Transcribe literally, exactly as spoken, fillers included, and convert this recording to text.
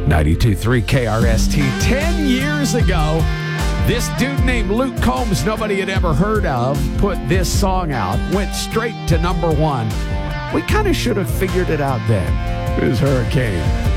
ninety-two point three K R S T. Ten years ago, this dude named Luke Combs, nobody had ever heard of, put this song out, went straight to number one. We kind of should have figured it out then. It was Hurricane.